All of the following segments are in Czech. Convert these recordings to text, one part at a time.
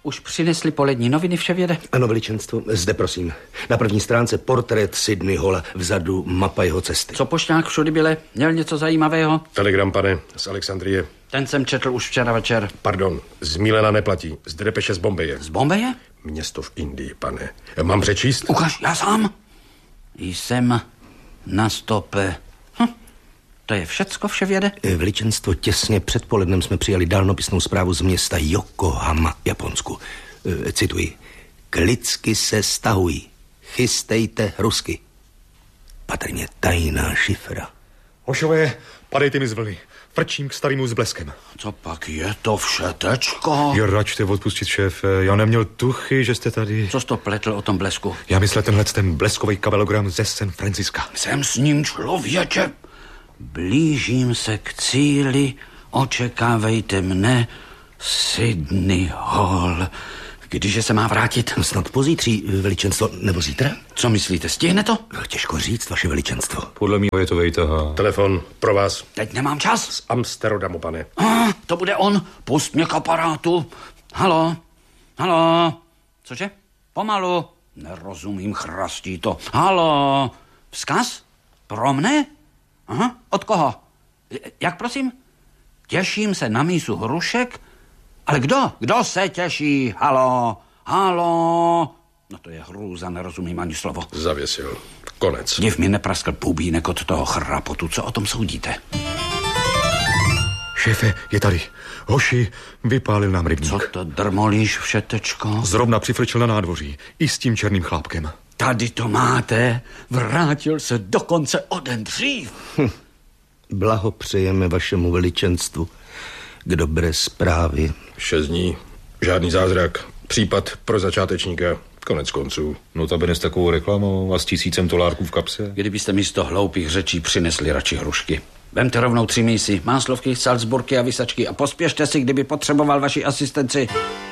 Už přinesli polední noviny vševěde? Ano, veličenstvo, zde prosím. Na první stránce portrét Sidney Halla, vzadu mapa jeho cesty. Co pošťák všudy byle? Měl něco zajímavého? Telegram, pane, z Alexandrie. Ten jsem četl už včera večer. Pardon, z Mílena neplatí, z Depeše z Bombeje. Z Bombeje? Město v Indii, pane. Mám přečíst? Ukaž, já sám. Jsem na stope. To je všecko vševěde? Veličenstvo, těsně před polednem jsme přijali dálnopisnou zprávu z města Yokohama, Japonsku. Cituji. Klicky se stahují. Chystejte Rusky. Patrně tajná šifra. Hošové, padejte mi z vlny. Frčím k starému s bleskem. Co pak je to všetečko? Jo, račte odpustit, šéfe. Já neměl tuchy, že jste tady. Co jsi to pletl o tom blesku? Já myslel ten bleskový kabelogram ze San Franciska. Jsem s ním, člověče. Blížím se k cíli, očekávejte mne, Sidney Hall. Kdyže se má vrátit? Snad pozítří, veličenstvo, nebo zítra? Co myslíte, stihne to? Těžko říct, vaše veličenstvo. Podle mě je to vejtaha. Telefon pro vás. Teď nemám čas. Z Amsterdamu, pane. To bude on. Pust mě k aparátu. Halo? Cože? Pomalu. Nerozumím, chrastí to. Halo? Vzkaz? Pro mne? Aha, od koho? Jak prosím? Těším se na mísu hrušek? Ale kdo? Kdo se těší? Halo? No to je hrůza, nerozumím ani slovo. Zavěsil. Konec. Div mi nepraskl bubínek od toho chrapotu. Co o tom soudíte? Šéfe, je tady. Hoši, vypálil nám rybník. Co to drmolíš, všetečko? Zrovna přifrčil na nádvoří. I s tím černým chlápkem. Tady to máte. Vrátil se dokonce o den dřív. Blahopřejeme vašemu veličenstvu k dobré zprávě. 6 dní. Žádný zázrak. Případ pro začátečníka. Konec konců. Notabene s takovou reklamou a s $1000 v kapse. Kdybyste místo hloupých řečí přinesli radši hrušky. Vemte rovnou 3 mísy, máslovky, salzburky a vysačky a pospěšte si, kdyby potřeboval vaši asistenci.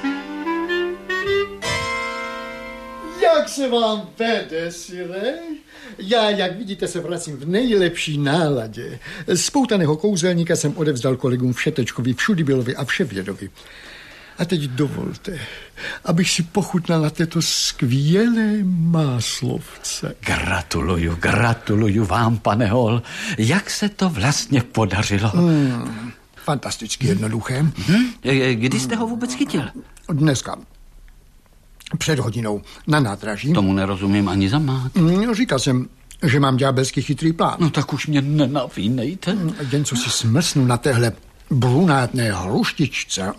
Jak se vám vede, Sire? Já, jak vidíte, se vracím v nejlepší náladě. Spoutaného kouzelníka jsem odevzdal kolegům Všetečkovi, Všudybylovi a Vševědovi. A teď dovolte, abych si pochutnal na této skvělé máslovce. Gratuluju vám, pane Hall. Jak se to vlastně podařilo? Fantasticky jednoduché. Kdy jste ho vůbec chytil? Dneska. Před hodinou na nádraží. Tomu nerozumím ani za mát. Říkal jsem, že mám ďábelsky chytrý plán. No tak už mě nenavínejte. Jen co si smrsnu na téhle brunátné hruštičce.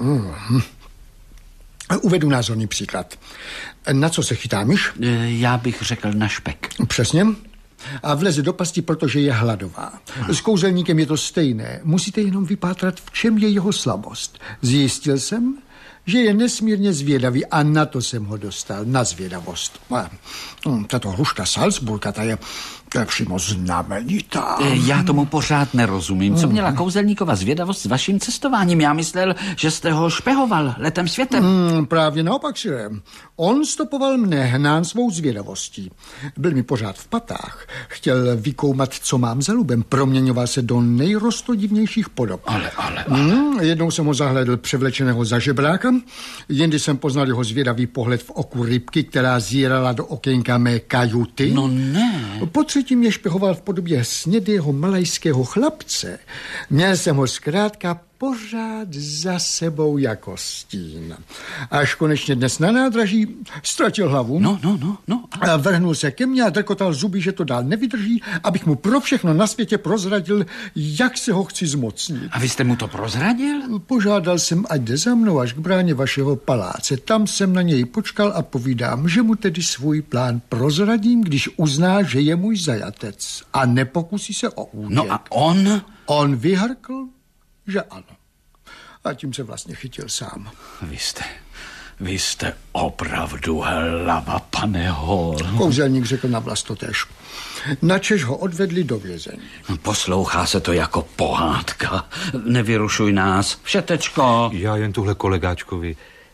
Uvedu názorný příklad. Na co se chytá myš? Já bych řekl na špek. Přesně. A vleze do pasti, protože je hladová. S kouzelníkem je to stejné. Musíte jenom vypátrat, v čem je jeho slabost. Zjistil jsem, že je nesmírně zvědavý a na to jsem ho dostal, na zvědavost. Tato hruška Salzburka, ta je přímo znamenitá. Já tomu pořád nerozumím. Co měla kouzelníkova zvědavost s vaším cestováním? Já myslel, že jste ho špehoval letem světem. Právě naopak, Sire. On stopoval mne hnán svou zvědavostí. Byl mi pořád v patách. Chtěl vykoumat, co mám za lubem. Proměňoval se do nejrostodivnějších podob. Ale. Jednou jsem ho zahlédl převlečeného za žebráka, jindy jsem poznal jeho zvědavý pohled v oku rybky, která zírala do okénka mé kajuty. No ne. Po třetí mě špehoval v podobě snědého malajského chlapce. Měl jsem ho zkrátka pořád za sebou jako stín. Až konečně dnes na nádraží ztratil hlavu. No. A vrhnul se ke mně a drkotal zuby, že to dál nevydrží, abych mu pro všechno na světě prozradil, jak se ho chci zmocnit. A vy jste mu to prozradil? Požádal jsem, ať jde za mnou až k bráně vašeho paláce. Tam jsem na něj počkal a povídám, že mu tedy svůj plán prozradím, když uzná, že je můj zajatec a nepokusí se o útěk. No a on? On vyhrkl, že ano. A tím se vlastně chytil sám. Vy jste opravdu hlava, pane Hall. Kouzelník řekl navlast totéž. Načež ho odvedli do vězení. Poslouchá se to jako pohádka. Nevyrušuj nás. Všetečko. Já jen tuhle kolegáčkovi.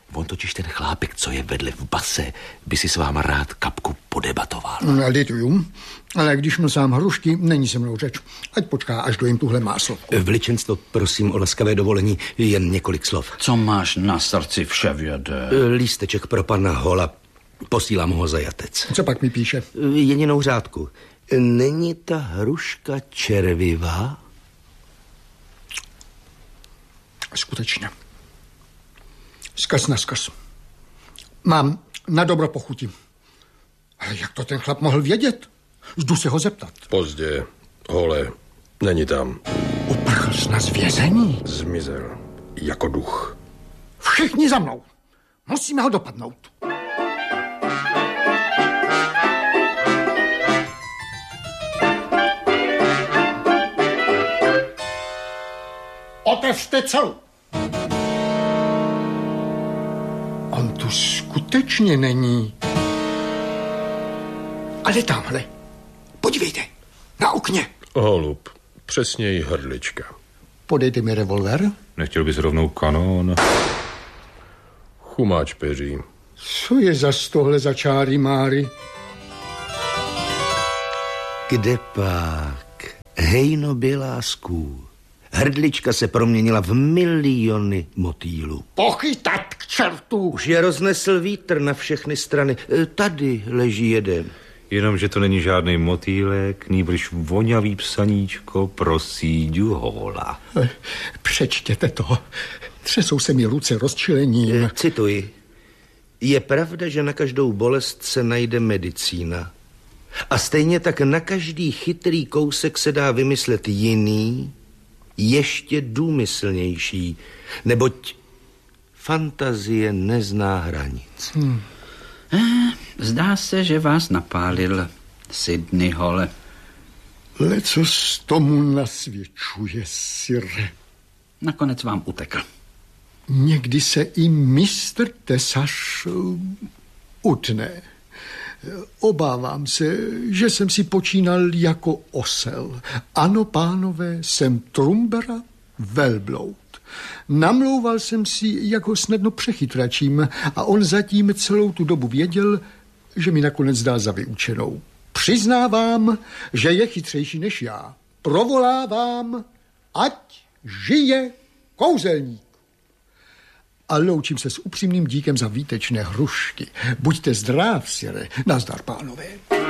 On totiž ten chlápek, co je vedle v base, by si s váma rád kapku podebatoval. Lituju, ale když mu sám hrušky, není se mnou řeč. Ať počká, až dojím tuhle máslo. Veličenstvo, prosím o laskavé dovolení, jen několik slov. Co máš na srdci, vševěde? Lísteček pro pana Hola. Posílám ho zajatec. Co pak mi píše? Jedinou řádku. Není ta hruška červivá? Skutečně. Zkaz na zkaz. Mám na dobro pochutí. Ale jak to ten chlap mohl vědět? Jdu se ho zeptat. Pozdě. Hole, není tam. Uprchl jsi z vězení? Zmizel. Jako duch. Všichni za mnou. Musíme ho dopadnout. Otevřte celu. On tu skutečně není. Ale tamhle. Podívejte. Na okně. Holub. Přesněji hrdlička. Podejte mi revolver. Nechtěl bys rovnou kanón? Chumáč peří. Co je za tohle za čáry máry? Kde pak? Hejno bělásků. Hrdlička se proměnila v miliony motýlů. Pochytat k čertu! Už je roznesl vítr na všechny strany. Tady leží jeden. Jenomže to není žádný motýlek, nýbrž vonavý psaníčko pro Síďu Hola. Přečtěte to. Třesou se mi ruce rozčilením. Cituji. Je pravda, že na každou bolest se najde medicína. A stejně tak na každý chytrý kousek se dá vymyslet jiný, ještě důmyslnější, neboť fantazie nezná hranic. Zdá se, že vás napálil Sidney Hole. Lecos tomu nasvědčuje, sire. Nakonec vám utekl. Někdy se i mistr tesař utne. Obávám se, že jsem si počínal jako osel. Ano, pánové, jsem Trumbera velbloud. Namlouval jsem si, jak ho snadno přechytračím, a on zatím celou tu dobu věděl, že mi nakonec dá za vyučenou. Přiznávám, že je chytřejší než já. Provolávám, ať žije kouzelník. A loučím se s upřímným díkem za výtečné hrušky. Buďte zdrav, sire. Nazdar, pánové.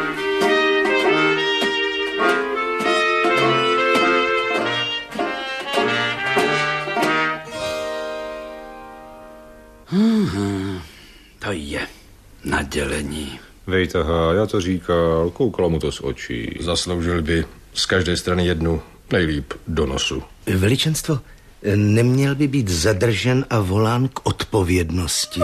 To je nadělení. Vejtaha, já to říkal, koukalo mu to z očí. Zasloužil by z každé strany jednu, nejlíp do nosu. Veličenstvo, neměl by být zadržen a volán k odpovědnosti.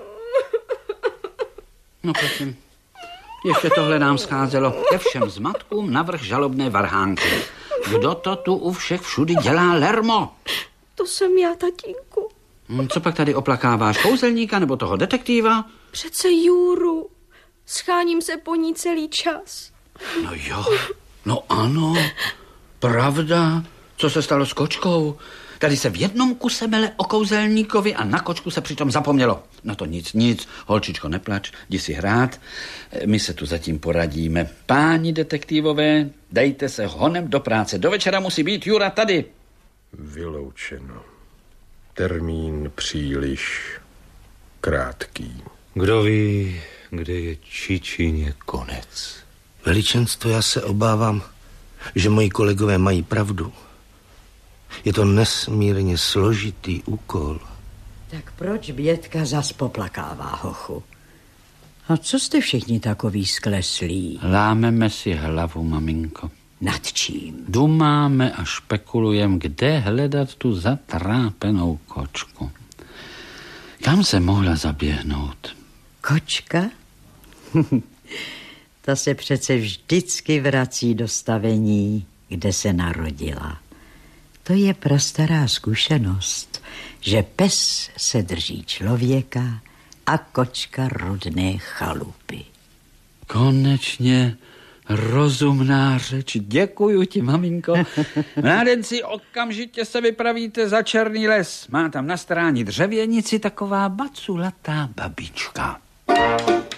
No prosím, ještě tohle nám scházelo ke všem zmatkům navrch žalobné varhánky. Kdo to tu u všech všudy dělá lermo? To jsem já, tatínku. Co pak tady oplakáváš, kouzelníka nebo toho detektiva? Přece Juru. Scháním se po ní celý čas. No jo, no ano, pravda. Co se stalo s kočkou? Tady se v jednom kuse mele o kouzelníkovi a na kočku se přitom zapomnělo. No to nic, holčičko, neplač, jdi si hrát. My se tu zatím poradíme. Páni detektivové, dejte se honem do práce. Do večera musí být Jura tady. Vyloučeno. Termín příliš krátký. Kdo ví, kde je Čičině konec. Veličenstvo, já se obávám, že moji kolegové mají pravdu. Je to nesmírně složitý úkol. Tak proč Bětka zas poplakává, hochu? A co jste všichni takový skleslí? Lámeme si hlavu, maminko. Nad čím? Dumáme a špekulujeme, kde hledat tu zatrápenou kočku. Kam se mohla zaběhnout? Kočka? Ta se přece vždycky vrací do stavení, kde se narodila. To je prastará zkušenost, že pes se drží člověka a kočka rodné chalupy. Konečně Rozumná řeč, děkuju ti, maminko. Mládenci, okamžitě se vypravíte za Černý les. Má tam na stráni dřevěnici taková baculatá babička.